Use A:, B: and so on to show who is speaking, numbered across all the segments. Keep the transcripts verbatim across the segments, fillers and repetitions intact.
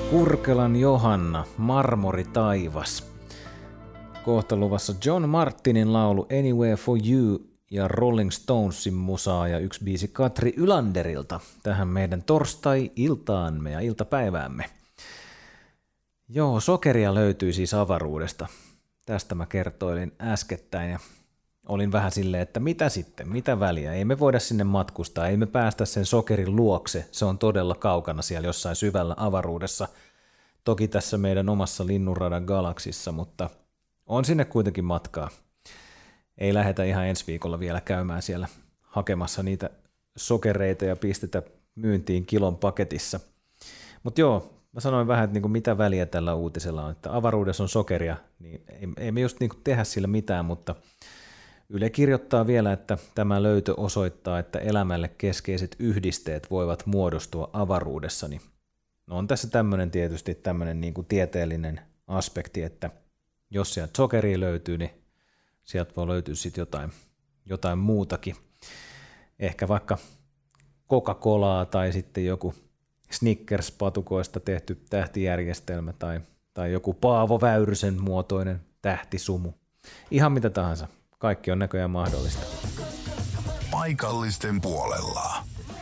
A: Kurkelan Johanna, Marmori taivas. Kohta luvassa John Martinin laulu Anywhere for You ja Rolling Stonesin musaa ja yksi biisi Katri Ylanderilta tähän meidän torstai-iltaamme ja iltapäiväämme. Joo, sokeria löytyy siis avaruudesta. Tästä mä kertoilin äskettäin ja olin vähän silleen, että mitä sitten, mitä väliä, ei me voida sinne matkustaa, ei me päästä sen sokerin luokse, se on todella kaukana siellä jossain syvällä avaruudessa. Toki tässä meidän omassa Linnunradan galaksissa, mutta on sinne kuitenkin matkaa. Ei lähdetä ihan ensi viikolla vielä käymään siellä hakemassa niitä sokereita ja pistetä myyntiin kilon paketissa. Mutta joo, mä sanoin vähän, että niinku mitä väliä tällä uutisella on, että avaruudessa on sokeria, niin ei, ei me just niinku tehdä sillä mitään, mutta Yle kirjoittaa vielä, että tämä löytö osoittaa, että elämälle keskeiset yhdisteet voivat muodostua avaruudessa. Niin no on tässä tämmöinen tietysti tämmöinen niinku tieteellinen aspekti, että jos sieltä sokeria löytyy, niin sieltä voi löytyä sitten jotain, jotain muutakin. Ehkä vaikka Coca-Colaa tai sitten joku Snickers-patukoista tehty tähtijärjestelmä tai, tai joku Paavo Väyrysen muotoinen tähtisumu. Ihan mitä tahansa. Kaikki on näköjään mahdollista.
B: Paikallisten puolella.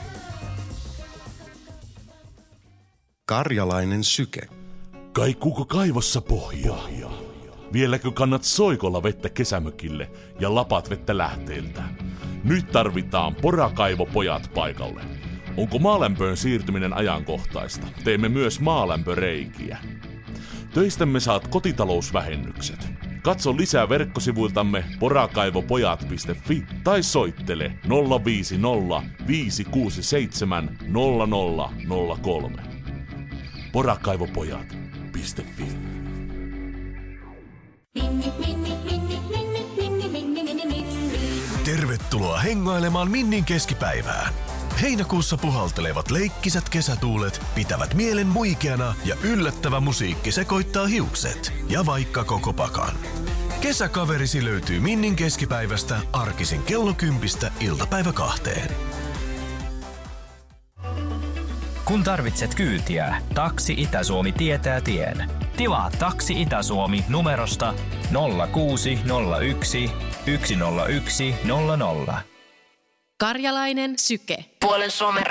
B: Karjalainen syke.
C: Kaikuuko kaivossa pohjaa? Vieläkö kannat soikolla vettä kesämökille ja lapat vettä lähteiltä? Nyt tarvitaan porakaivopojat paikalle. Onko maalämpöön siirtyminen ajankohtaista? Teemme myös maalämpöreikiä. Töistämme saat kotitalousvähennykset. Katso lisää verkkosivuiltamme porakaivopojat piste fi tai soittele nolla viisi nolla viisi kuusi seitsemän nolla nolla nolla kolme. porakaivopojat piste fi.
B: Tervetuloa hengailemaan Minnin keskipäivään. Heinäkuussa puhaltelevat leikkisät kesätuulet pitävät mielen muikeana ja yllättävä musiikki sekoittaa hiukset ja vaikka koko pakan. Kesäkaverisi löytyy Minnin keskipäivästä arkisin kello kympistä iltapäivä kahteen.
D: Kun tarvitset kyytiä, Taksi Itä-Suomi tietää tien. Tilaa Taksi Itä-Suomi numerosta nolla kuusi nolla yksi yksi nolla yksi nolla nolla.
E: Karjalainen syke.
F: Puolen Suomen